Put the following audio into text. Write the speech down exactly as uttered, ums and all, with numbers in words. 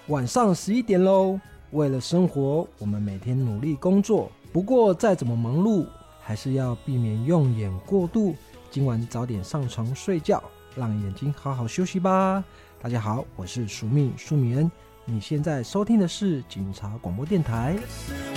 晚上十一点喽。为了生活，我们每天努力工作，不过再怎么忙碌，还是要避免用眼过度。今晚早点上床睡觉，让眼睛好好休息吧。大家好，我是舒密舒米恩，你现在收听的是警察广播电台。